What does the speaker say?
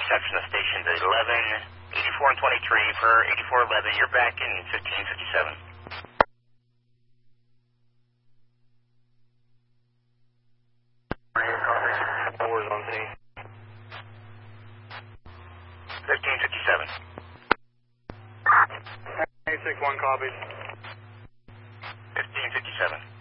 reception of stations 11, 84, and 23 for 8411. You're back in 1557. Wars on scene. 1557. 861 copies. 1557.